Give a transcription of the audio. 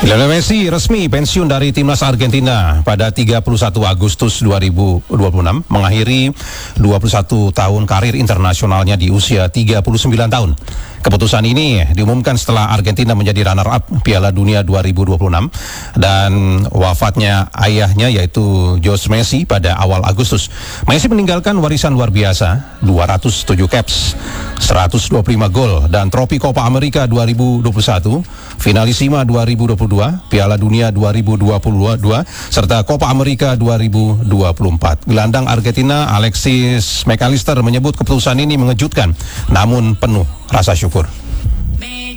Lionel Messi resmi pensiun dari timnas Argentina pada 31 Agustus 2026, mengakhiri 21 tahun karir internasionalnya di usia 39 tahun. Keputusan ini diumumkan setelah Argentina menjadi runner-up Piala Dunia 2026 dan wafatnya ayahnya yaitu Jose Messi pada awal Agustus. Messi meninggalkan warisan luar biasa, 207 caps, 125 gol dan trofi Copa America 2021, Finalissima 2022, Piala Dunia 2022, serta Copa America 2024. Gelandang Argentina Alexis McAllister menyebut keputusan ini mengejutkan, namun penuh rasa syukur.